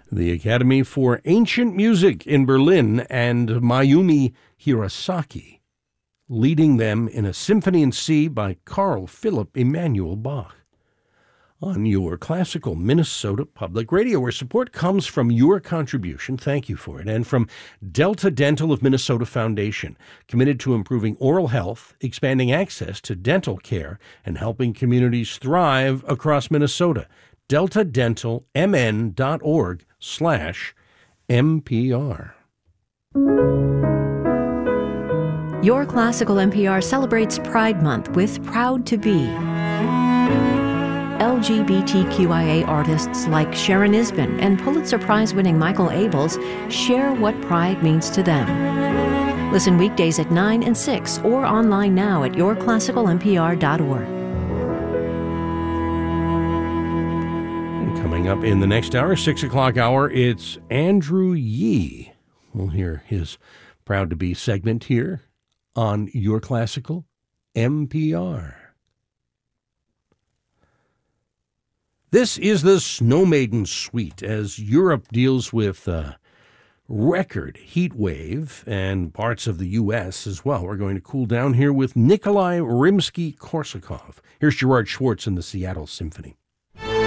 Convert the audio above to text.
the Academy for Ancient Music in Berlin and Mayumi Hirosaki, leading them in a Symphony in C by Carl Philipp Emanuel Bach. On your classical Minnesota Public Radio, where support comes from your contribution, thank you for it, and from Delta Dental of Minnesota Foundation, committed to improving oral health, expanding access to dental care, and helping communities thrive across Minnesota. deltadentalmn.org/NPR. Your Classical NPR celebrates Pride Month with Proud to Be. LGBTQIA artists like Sharon Isbin and Pulitzer Prize-winning Michael Abels share what pride means to them. Listen weekdays at 9 and 6 or online now at yourclassicalnpr.org. And coming up in the next hour, 6 o'clock hour, it's Andrew Yee. We'll hear his Proud to Be segment here on Your Classical NPR. This is the Snow Maiden Suite as Europe deals with a record heat wave and parts of the U.S. as well. We're going to cool down here with Nikolai Rimsky-Korsakov. Here's Gerard Schwartz and the Seattle Symphony.